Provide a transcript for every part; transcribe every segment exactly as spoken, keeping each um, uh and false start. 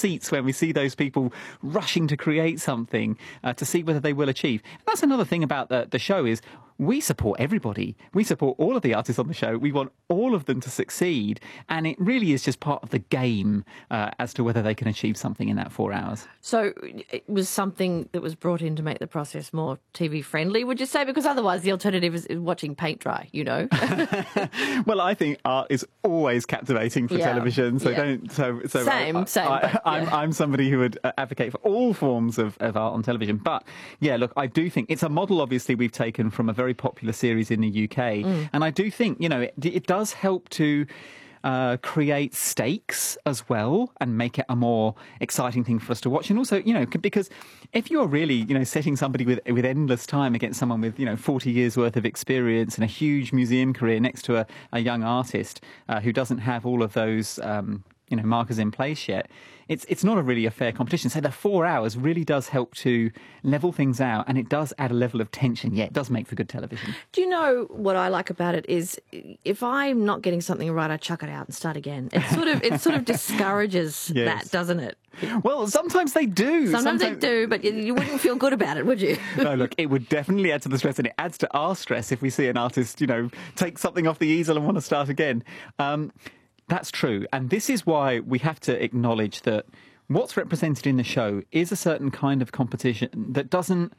seats when we see those people rushing to create something uh, to see whether they will achieve. And that's another thing about the, the show is we support everybody. We support all of the artists on the show. We want all of them to succeed. And it really is just part of the game uh, as to whether they can achieve something in that four hours. So it was something that was brought in to make the process more T V friendly, would you say? Because otherwise the alternative is watching paint dry, you know? Well, I think art is always captivating for Yeah, television. So yeah. don't... So, so Same, I, same, I, but, I'm, yeah. I'm somebody who would uh, advocate for all forms of, of art on television. But, yeah, look, I do think it's a model, obviously, we've taken from a very popular series in the U K. Mm. And I do think, you know, it, it does help to uh, create stakes as well and make it a more exciting thing for us to watch. And also, you know, because if you're really, you know, setting somebody with with endless time against someone with, you know, forty years worth of experience and a huge museum career next to a, a young artist uh, who doesn't have all of those um, you know, markers in place yet, it's it's not a really a fair competition. So the four hours really does help to level things out, and it does add a level of tension. Yeah, it does make for good television. Do you know what I like about it is if I'm not getting something right, I chuck it out and start again. It sort of it sort of discourages Yes. that, doesn't it? Well, sometimes they do. Sometimes, they do, but you, you wouldn't feel good about it, would you? No, look, it would definitely add to the stress, and it adds to our stress if we see an artist, you know, take something off the easel and want to start again. Um, That's true. And this is why we have to acknowledge that what's represented in the show is a certain kind of competition that doesn't,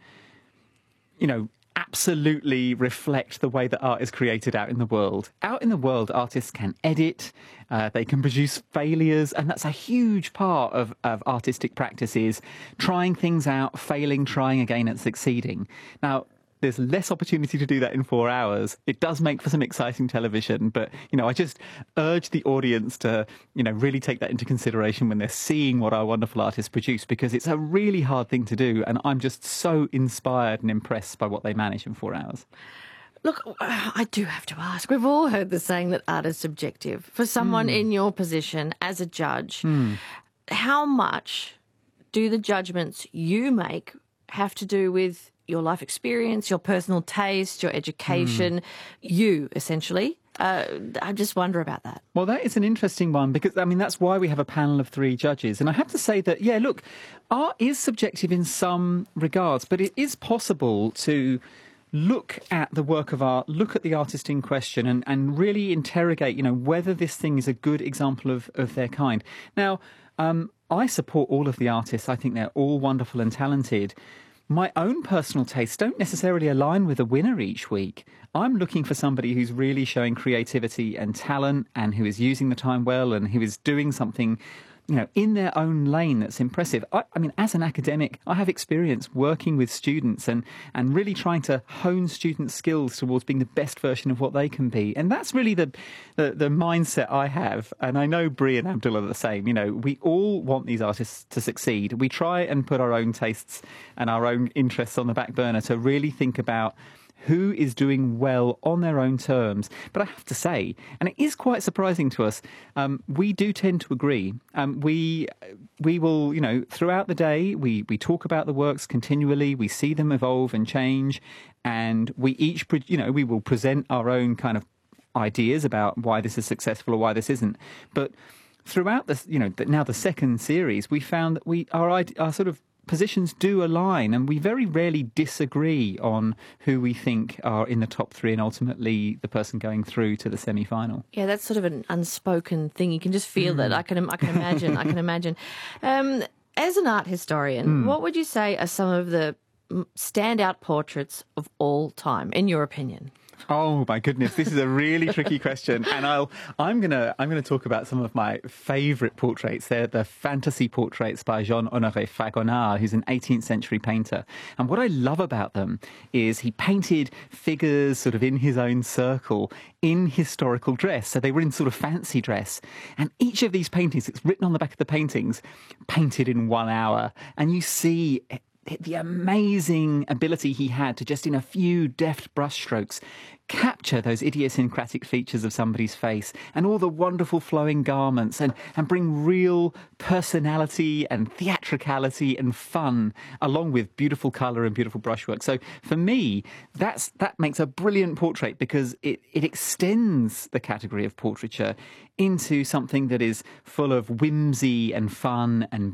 you know, absolutely reflect the way that art is created out in the world. Out in the world, artists can edit, uh, they can produce failures, and that's a huge part of, of artistic practices, trying things out, failing, trying again and succeeding. Now, there's less opportunity to do that in four hours. It does make for some exciting television, but, you know, I just urge the audience to, you know, really take that into consideration when they're seeing what our wonderful artists produce, because it's a really hard thing to do, and I'm just so inspired and impressed by what they manage in four hours. Look, I do have to ask. We've all heard the saying that art is subjective. For someone mm. in your position as a judge, mm. how much do the judgments you make have to do with your life experience, your personal taste, your education, mm. you, essentially? Uh, I just wonder about that. Well, that is an interesting one because, I mean, that's why we have a panel of three judges. And I have to say that, yeah, look, art is subjective in some regards, but it is possible to look at the work of art, look at the artist in question and, and really interrogate, you know, whether this thing is a good example of, of their kind. Now, um, I support all of the artists. I think they're all wonderful and talented. My own personal tastes don't necessarily align with a winner each week. I'm looking for somebody who's really showing creativity and talent and who is using the time well and who is doing something, you know, in their own lane that's impressive. I, I mean, as an academic, I have experience working with students and, and really trying to hone students' skills towards being the best version of what they can be. And that's really the, the, the mindset I have. And I know Brie and Abdul are the same. You know, we all want these artists to succeed. We try and put our own tastes and our own interests on the back burner to really think about who is doing well on their own terms. But I have to say, and it is quite surprising to us, um, we do tend to agree. Um, we we will, you know, throughout the day, we, we talk about the works continually, we see them evolve and change, and we each, you know, we will present our own kind of ideas about why this is successful or why this isn't. But throughout this, you know, now the second series, we found that we our, our sort of positions do align, and we very rarely disagree on who we think are in the top three and ultimately the person going through to the semi-final. Yeah, that's sort of an unspoken thing. You can just feel mm. it. I can, I can imagine. I can imagine. Um, as an art historian, mm. what would you say are some of the standout portraits of all time, in your opinion? Oh my goodness, this is a really tricky question, and I'll I'm gonna I'm gonna talk about some of my favourite portraits. They're the fantasy portraits by Jean-Honoré Fragonard, who's an eighteenth century painter. And what I love about them is he painted figures sort of in his own circle in historical dress, so they were in sort of fancy dress. And each of these paintings, it's written on the back of the paintings, painted in one hour, and you see the amazing ability he had to just in a few deft brushstrokes capture those idiosyncratic features of somebody's face and all the wonderful flowing garments and, and bring real personality and theatricality and fun along with beautiful colour and beautiful brushwork. So for me, that's that makes a brilliant portrait because it, it extends the category of portraiture into something that is full of whimsy and fun and